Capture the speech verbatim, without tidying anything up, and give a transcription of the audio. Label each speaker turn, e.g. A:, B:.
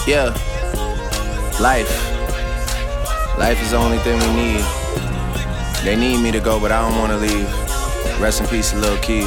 A: Yeah, life. Life is the only thing we need. They need me to go, but I don't wanna leave. Rest in peace to Lil Keys.